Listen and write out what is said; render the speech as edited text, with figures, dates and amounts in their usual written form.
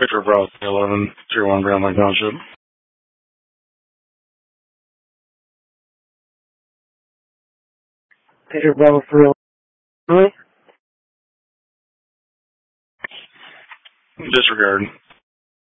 Victor Bravo 11, 31 Grand Lake Township. Victor Bravo 311. Disregard.